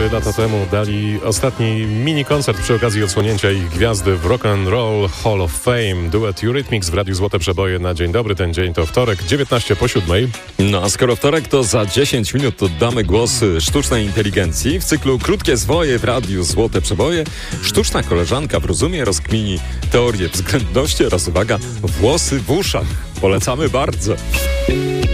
lata temu dali ostatni mini koncert przy okazji odsłonięcia ich gwiazdy w Rock and Roll Hall of Fame. Duet Eurythmics w Radiu Złote Przeboje na dzień dobry. Ten dzień to wtorek, 19:07. No a skoro wtorek, to za 10 minut oddamy głos sztucznej inteligencji. W cyklu Krótkie Zwoje w Radiu Złote Przeboje sztuczna koleżanka w rozumie rozkmini teorię względności oraz, uwaga, włosy w uszach. Polecamy bardzo.